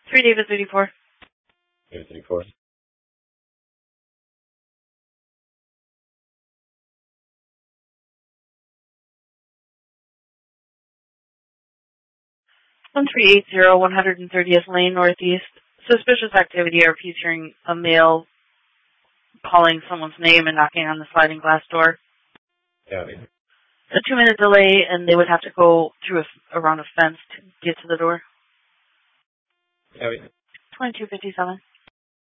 3 David 34. David 34. One 130th Lane Northeast. Suspicious activity are featuring a male calling someone's name and knocking on the sliding glass door. Copy. A 2-minute delay, and they would have to go through around a fence to get to the door. Copy. 2257.